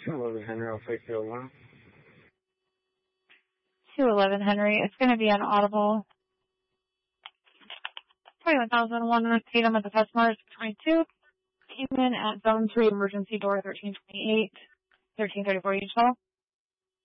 211 Henry, I'll take 201. 211 Henry. It's going to be an audible. 21,100 Tatum at the customer is 22. Came in at zone 3, emergency door 1328, 1334 each call.